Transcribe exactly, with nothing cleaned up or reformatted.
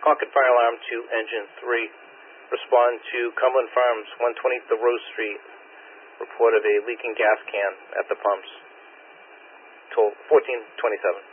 Concord Fire Alarm to Engine three. Respond to Cumberland Farms, one twenty Thoreau Street. Report of a leaking gas can at the pumps. Toll fourteen twenty-seven.